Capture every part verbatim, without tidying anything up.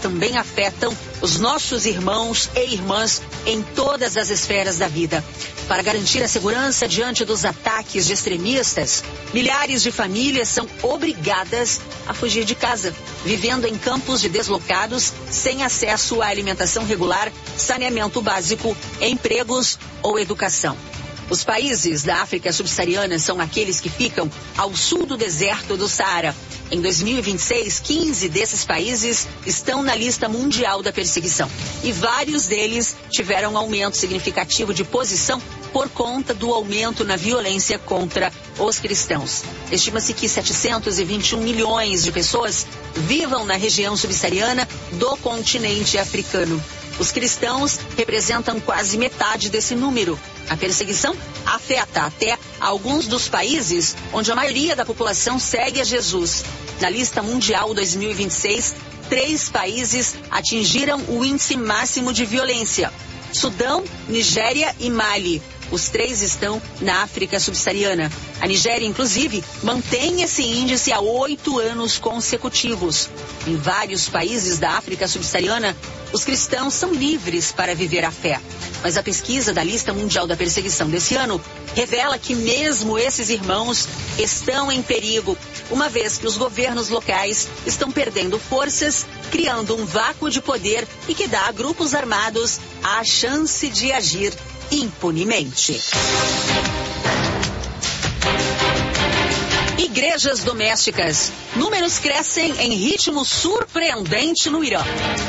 também afetam os nossos irmãos e irmãs em todas as esferas da vida. Para garantir a segurança diante dos ataques de extremistas, milhares de famílias são obrigadas a fugir de casa, vivendo em campos de deslocados, sem acesso à alimentação regular, saneamento básico, empregos ou educação. Os países da África subsaariana são aqueles que ficam ao sul do deserto do Saara. Em dois mil e vinte e seis, quinze desses países estão na lista mundial da perseguição. E vários deles tiveram um aumento significativo de posição por conta do aumento na violência contra os cristãos. Estima-se que setecentos e vinte e um milhões de pessoas vivam na região subsaariana do continente africano. Os cristãos representam quase metade desse número. A perseguição afeta até alguns dos países onde a maioria da população segue a Jesus. Na lista mundial dois mil e vinte e seis, três países atingiram o índice máximo de violência: Sudão, Nigéria e Mali. Os três estão na África subsaariana. A Nigéria, inclusive, mantém esse índice há oito anos consecutivos. Em vários países da África subsaariana, os cristãos são livres para viver a fé. Mas a pesquisa da Lista Mundial da Perseguição desse ano revela que mesmo esses irmãos estão em perigo, uma vez que os governos locais estão perdendo forças, criando um vácuo de poder e que dá a grupos armados a chance de agir impunemente. Igrejas domésticas. Números crescem em ritmo surpreendente no Irã.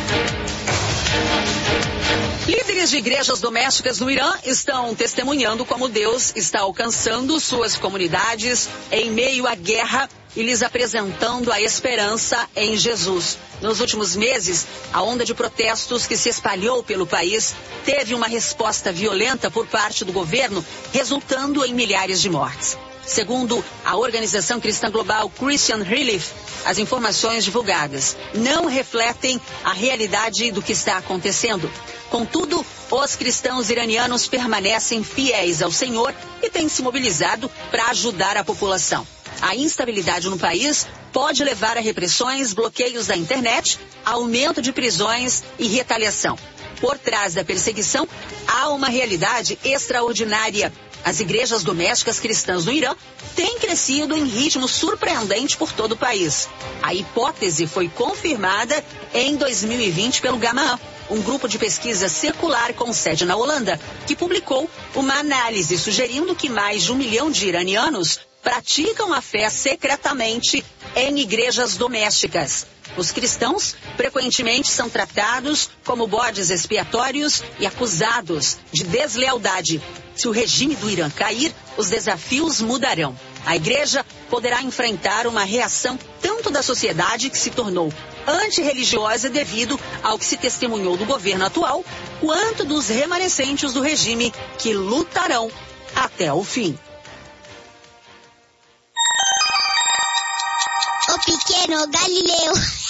Líderes de igrejas domésticas no Irã estão testemunhando como Deus está alcançando suas comunidades em meio à guerra e lhes apresentando a esperança em Jesus. Nos últimos meses, a onda de protestos que se espalhou pelo país teve uma resposta violenta por parte do governo, resultando em milhares de mortes. Segundo a organização cristã global Christian Relief, as informações divulgadas não refletem a realidade do que está acontecendo. Contudo, os cristãos iranianos permanecem fiéis ao Senhor e têm se mobilizado para ajudar a população. A instabilidade no país pode levar a repressões, bloqueios da internet, aumento de prisões e retaliação. Por trás da perseguição, há uma realidade extraordinária. As igrejas domésticas cristãs no Irã têm crescido em ritmo surpreendente por todo o país. A hipótese foi confirmada em dois mil e vinte pelo Gamaan, um grupo de pesquisa secular com sede na Holanda, que publicou uma análise sugerindo que mais de um milhão de iranianos praticam a fé secretamente em igrejas domésticas. Os cristãos frequentemente são tratados como bodes expiatórios e acusados de deslealdade. Se o regime do Irã cair, os desafios mudarão. A igreja poderá enfrentar uma reação tanto da sociedade, que se tornou antirreligiosa devido ao que se testemunhou do governo atual, quanto dos remanescentes do regime, que lutarão até o fim. O pequeno Galileu.